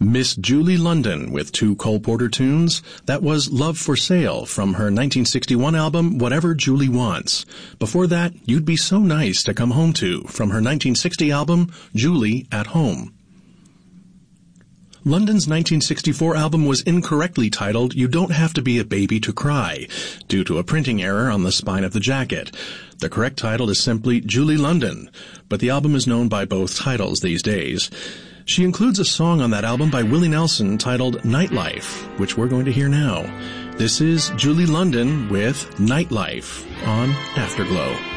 Miss Julie London with two Cole Porter tunes. That was Love for Sale from her 1961 album, Whatever Julie Wants. Before that, You'd Be So Nice to Come Home To from her 1960 album, Julie at Home. London's 1964 album was incorrectly titled You Don't Have to Be a Baby to Cry, due to a printing error on the spine of the jacket. The correct title is simply Julie London, but the album is known by both titles these days. She includes a song on that album by Willie Nelson titled Nightlife, which we're going to hear now. This is Julie London with Nightlife on Afterglow.